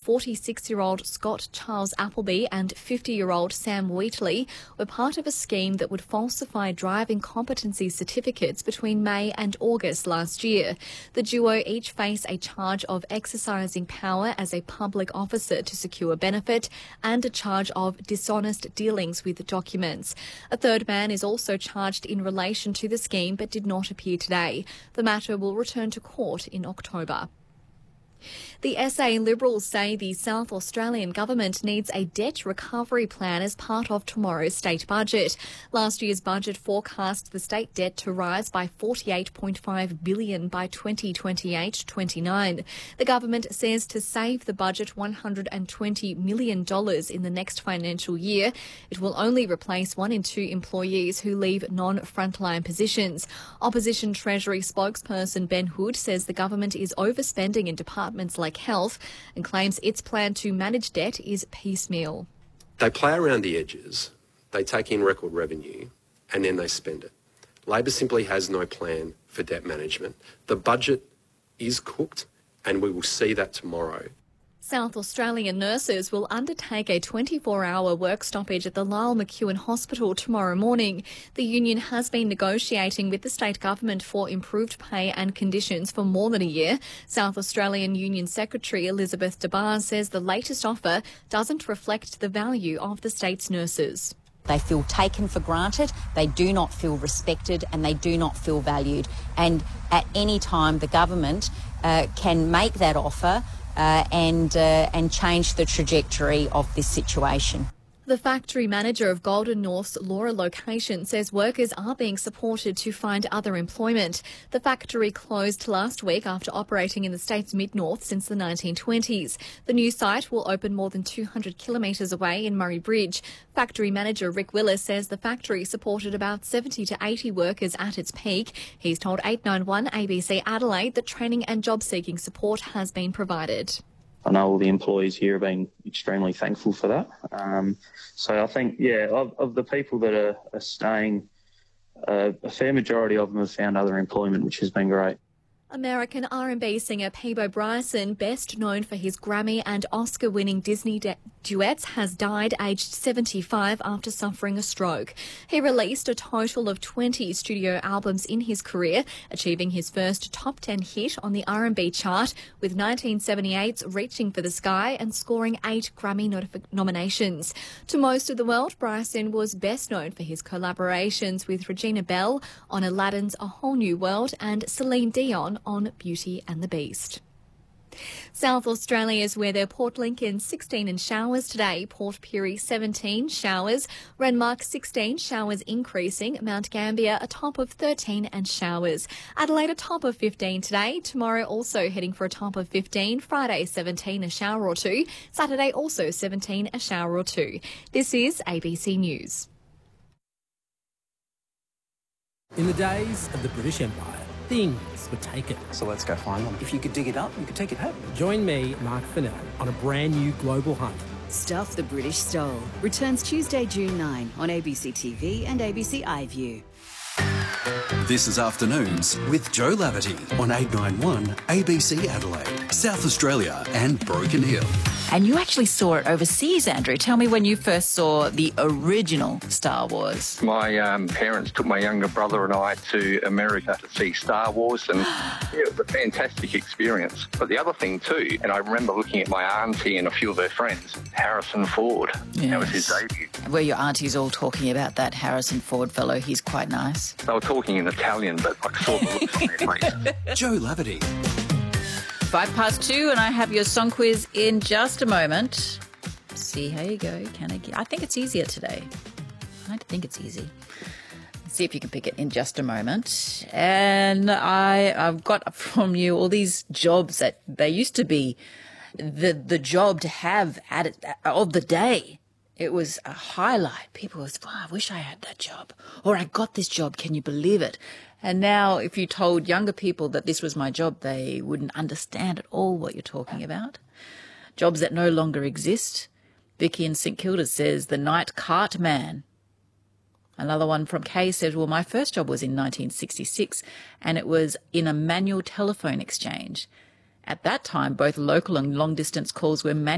46-year-old Scott Charles Appleby and 50-year-old Sam Wheatley were part of a scheme that would falsify driving competency certificates between May and August last year. The duo each face a charge of exercising power as a public officer to secure benefit and a charge of dishonest dealings with documents. A third man is also charged in relation to the scheme but did not appear today. The matter will return to court in October. The SA Liberals say the South Australian government needs a debt recovery plan as part of tomorrow's state budget. Last year's budget forecast the state debt to rise by $48.5 billion by 2028-29. The government says to save the budget $120 million in the next financial year, it will only replace 1 in 2 employees who leave non-frontline positions. Opposition Treasury spokesperson Ben Hood says the government is overspending in departments like health and claims its plan to manage debt is piecemeal. They play around the edges, they take in record revenue and then they spend it. Labor simply has no plan for debt management. The budget is cooked and we will see that tomorrow. South Australian nurses will undertake a 24-hour work stoppage at the Lyell McEwin Hospital tomorrow morning. The union has been negotiating with the state government for improved pay and conditions for more than a year. South Australian Union Secretary Elizabeth DeBar says the latest offer doesn't reflect the value of the state's nurses. They feel taken for granted, they do not feel respected and they do not feel valued. And at any time the government can make that offer and change the trajectory of this situation. The factory manager of Golden North's Laura location says workers are being supported to find other employment. The factory closed last week after operating in the state's mid-north since the 1920s. The new site will open more than 200 kilometres away in Murray Bridge. Factory manager Rick Willis says the factory supported about 70 to 80 workers at its peak. He's told 891 ABC Adelaide that training and job-seeking support has been provided. I know all the employees here have been extremely thankful for that. So I think, of the people that are staying, a fair majority of them have found other employment, which has been great. American R&B singer Peabo Bryson, best known for his Grammy and Oscar-winning Disney duets, has died aged 75 after suffering a stroke. He released a total of 20 studio albums in his career, achieving his first top 10 hit on the R&B chart, with 1978's Reaching for the Sky and scoring 8 Grammy nominations. To most of the world, Bryson was best known for his collaborations with Regina Belle on Aladdin's A Whole New World and Celine Dion on Beauty and the Beast. South Australia's weather: Port Lincoln 16 and showers today, Port Pirie 17 showers, Renmark 16 showers increasing, Mount Gambier a top of 13 and showers, Adelaide a top of 15 today, tomorrow also heading for a top of 15, Friday 17 a shower or 2, Saturday also 17 a shower or 2. This is ABC News. In the days of the British Empire, things were taken. So let's go find them. If you could dig it up, you could take it home. Join me, Mark Fennell, on a brand new global hunt. Stuff the British Stole returns Tuesday, June 9 on ABC TV and ABC iView. This is Afternoons with Joe Laverty on 891 ABC Adelaide, South Australia and Broken Hill. And you actually saw it overseas, Andrew. Tell me when you first saw the original Star Wars. My parents took my younger brother and I to America to see Star Wars, and it was a fantastic experience. But the other thing too, and I remember looking at my auntie and a few of her friends, Harrison Ford. Yes. That was his debut. Were your aunties all talking about that Harrison Ford fellow? He's quite nice. They were talking in Italian, but I saw the looks on their face. Joe Laverty. 2:05, and I have your song quiz in just a moment. See how you go. I think it's easier today. I think it's easy. See if you can pick it in just a moment. And I've got from you all these jobs that they used to be the job to have of the day. It was a highlight. People was, I wish I had that job. Or I got this job. Can you believe it? And now if you told younger people that this was my job, they wouldn't understand at all what you're talking about. Jobs that no longer exist. Vicky in St Kilda says the night cart man. Another one from Kay says, well, my first job was in 1966 and it was in a manual telephone exchange. At that time, both local and long distance calls were manual.